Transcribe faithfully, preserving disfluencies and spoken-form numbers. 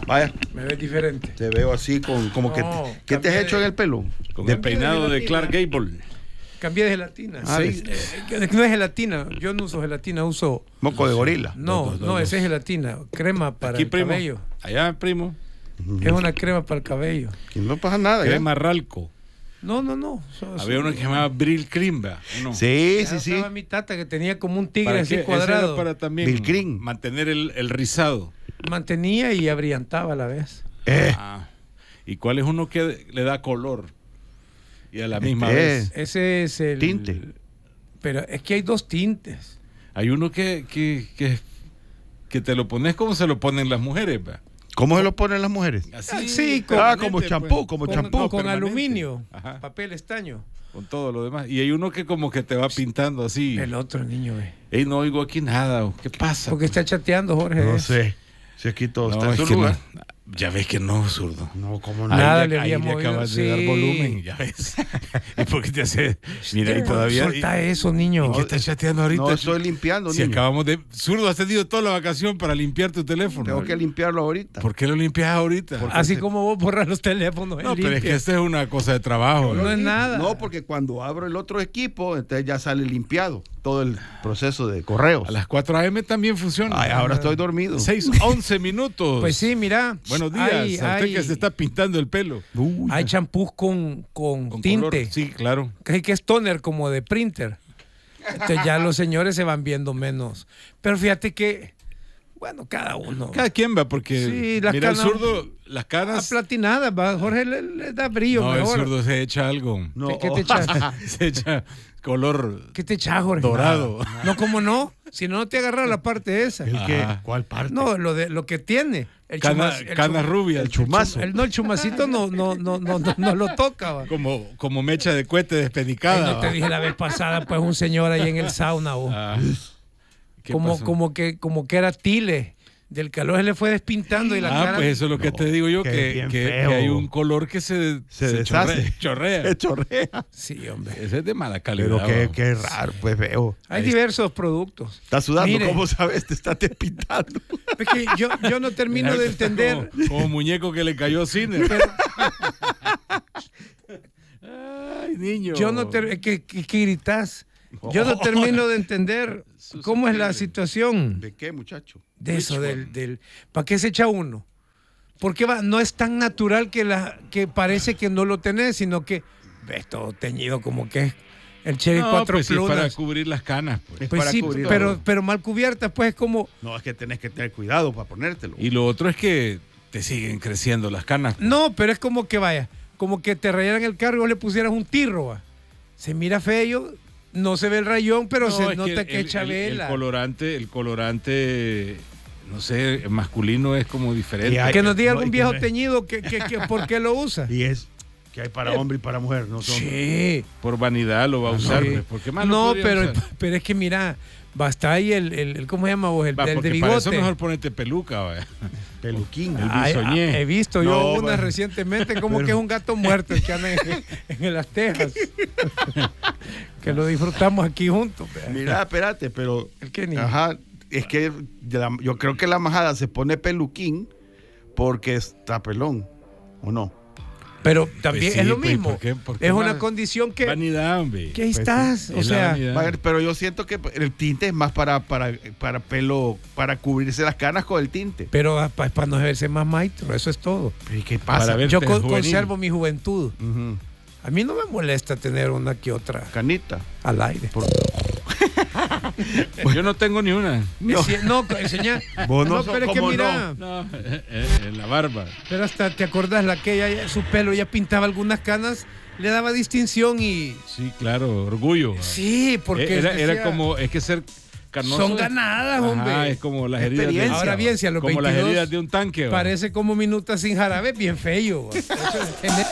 Vaya. Me ves diferente. Te veo así con como No, que te, ¿qué te has hecho en el pelo? Con Cambié el peinado de de Clark Gable. Cambié de gelatina. Ah, Sí, eh, no es gelatina. Yo no uso gelatina, uso. Moco de gorila. No, Dos, dos, no, dos, ese es dos. gelatina. Crema para Aquí, el primo. cabello. Allá, primo. Es una crema para el cabello. Y no pasa nada. ¿ya? Crema Ralco. No, no, no. So- Había so- uno que se llamaba Brill Cream, ¿verdad? Uno. Sí, Ya sí, sí. usaba mi tata que tenía como un tigre ¿Para así qué? Ese cuadrado. era para también Bill Cream. mantener el, el rizado. Mantenía y abrillantaba a la vez. Eh, Ah. ¿Y cuál es uno que le da color? Y a la misma Eh. vez. Ese es el. Tinte. Pero es que hay dos tintes. Hay uno que, que, que, que te lo pones como se lo ponen las mujeres, ¿va? ¿Cómo se lo ponen las mujeres? Así. Ah, sí, con- Ah, permanente, como pues. champú, como Con, champú. con permanente. aluminio, Ajá. papel estaño. Con todo lo demás. Y hay uno que como que te va pintando así. El otro niño, eh. Ey, no oigo aquí nada. ¿Qué pasa? Porque está chateando, Jorge. No eh. sé. Si aquí todo No, está en es su que lugar. no. Ya ves que no, zurdo. No, cómo no. Ahí Nada le, le había ahí le movido, acabas de dar sí. volumen, ya ves. ¿Y por qué te hace? Mira, y todavía. Solta eso, niño. ¿Y qué estás chateando ahorita? No estoy limpiando, Si niño. acabamos de. Zurdo, has tenido toda la vacación para limpiar tu teléfono. Tengo que limpiarlo ahorita. ¿Por qué lo limpias ahorita? Así como vos borras los teléfonos. No, él pero es limpia. que esta es una cosa de trabajo. No ¿no? es nada. No, porque cuando abro el otro equipo, entonces ya sale limpiado todo el proceso de correos. A las cuatro a eme también funciona. Ay, ahora estoy dormido. seis once minutos. Pues sí, mira. Buenos días. Hay, a usted hay- que se está pintando el pelo. Uy, hay champús con, con, Con tinte. color. Sí, claro. Que, que es toner como de printer. Entonces ya los señores se van viendo menos. Pero fíjate que, bueno, cada uno. Cada quien va, porque Sí, las mira, canas- el zurdo, las canas. Platinadas, va. Jorge le, le da brillo No, el mejor. zurdo se echa algo. no. ¿Qué, qué te echas? Se echa color. ¿Qué te echas, Jorge? Dorado. Nada. No, ¿cómo no? Si no, no te agarras la parte esa. ¿El qué? Ajá. ¿Cuál parte? No, lo de lo que tiene. El Cana, chumas- el canas chum- rubias. el chumazo. el- no, el chumacito no, no, no, no, no, no lo toca. va. Como, como mecha de cohete Ay, despenicada. no te va. dije la vez pasada, pues un señor ahí en el sauna, vos. Ah, ¿qué como, pasó? como que, como que era tile. Del calor se le fue despintando y la Ah, cara. pues eso es lo que No, te digo yo, qué que, bien que- feo. que hay un color que se, Se deshace. chorrea. chorrea. Se chorrea. Sí, hombre. Ese es de mala calidad. Pero qué, va. qué raro, pues veo. Hay Ahí diversos productos. está sudando, Mire. ¿cómo sabes? Te está despintando. Es que yo, yo no termino Mira, de está entender. Como, como muñeco que le cayó cine. Ay, niño. Yo no ter- es que, que, que gritas. Yo no termino de entender cómo es la situación ¿De qué, muchacho? de eso, del, del ¿para qué se echa uno? Porque va, no es tan natural que la que parece que no lo tenés, sino que ves todo teñido como que es el Cherry No, cuatro pues sí, plumas. para cubrir las canas. Pues. Es Pues para sí, cubrir pero, todo. pero mal cubierta, pues es como. No, es que tenés que tener cuidado para ponértelo. Y lo otro es que te siguen creciendo las canas. No, pero es como que vaya, como que te rayaran el carro y vos le pusieras un tirro. Va. Se mira feo, no se ve el rayón, pero se es nota que, el, echa el- el vela. colorante, el colorante, no sé, masculino es como diferente. Y hay- Que nos diga No, algún y que viejo me- teñido que, que, que por qué lo usa. Y es que hay para hombre y para mujer, no son. Sí. Por vanidad lo va a usar. Sí. pues, ¿por qué más lo No, podría pero, usar? pero es que mira, basta ahí el, el, el- ¿cómo se llama vos? El, Va, el de porque para eso bigote. mejor ponerte peluca. vaya. Peluquín. El Ay, bisoñé. ah, he visto No, yo una bueno. recientemente como Pero- que es un gato muerto el que anda en, en las tejas. Que lo disfrutamos aquí juntos. vea. Mira, espérate, pero. ¿El qué, niño? Ajá, es que la- yo creo que la majada se pone peluquín porque está pelón, ¿o no? Pero también Pues sí, es lo pues, mismo. ¿por qué- por qué es más? una condición que, Vanidad, hombre. que ahí Pues estás. sí, o es la sea, vanidad. Va, pero yo siento que el tinte es más para, para, para pelo, para cubrirse las canas con el tinte. pero ah, para no verse más maestro, eso es todo. ¿Y qué pasa? Para ver- Yo Verte con- juvenil. conservo mi juventud. Ujú. A mí no me molesta tener una que otra Canita. al aire. Por- Yo no tengo ni una. No, no enseñar. Vos no no, sos pero es que como mira, No, eh, eh, eh, la barba. pero hasta te acordás la que ella, su pelo ya pintaba algunas canas, le daba distinción y Sí, claro, orgullo. sí, porque era, era decía, como, es que ser canoso. son es- ganadas, Ajá, hombre. es como las heridas de, Experiencia. Ahora bien, si a los como las veintidós heridas de un tanque. va. parece como minutas sin jarabe, bien feo. Eso es-